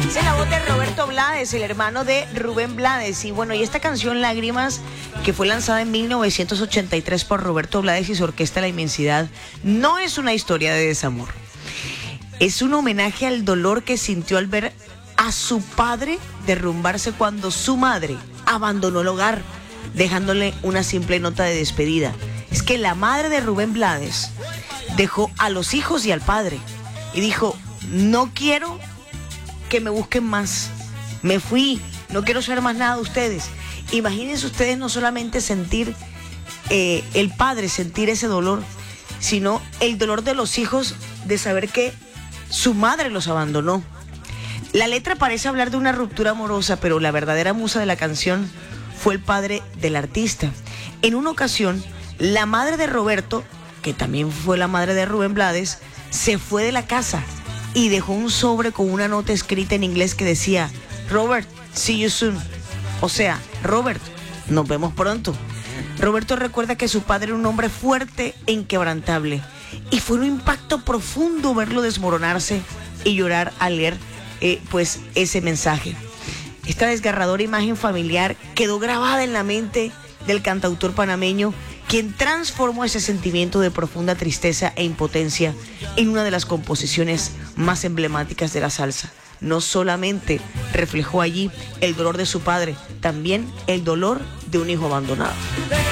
Esa es la voz de Roberto Blades, el hermano de Rubén Blades. Y bueno, y esta canción Lágrimas, que fue lanzada en 1983 por Roberto Blades y su orquesta La Inmensidad, no es una historia de desamor. Es un homenaje al dolor que sintió al ver a su padre derrumbarse cuando su madre abandonó el hogar, dejándole una simple nota de despedida. Es que la madre de Rubén Blades dejó a los hijos y al padre y dijo: no quiero que me busquen más, me fui, no quiero saber más nada de ustedes. Imagínense ustedes no solamente sentir el padre, sentir ese dolor, sino el dolor de los hijos de saber que su madre los abandonó. La letra parece hablar de una ruptura amorosa, pero la verdadera musa de la canción fue el padre del artista. En una ocasión, la madre de Roberto, que también fue la madre de Rubén Blades, se fue de la casa y dejó un sobre con una nota escrita en inglés que decía: Robert, see you soon. O sea, Robert, nos vemos pronto. Roberto recuerda que su padre era un hombre fuerte e inquebrantable, y fue un impacto profundo verlo desmoronarse y llorar al leer pues ese mensaje. Esta desgarradora imagen familiar quedó grabada en la mente del cantautor panameño, quien transformó ese sentimiento de profunda tristeza e impotencia en una de las composiciones más emblemáticas de la salsa. No solamente reflejó allí el dolor de su padre, también el dolor de un hijo abandonado.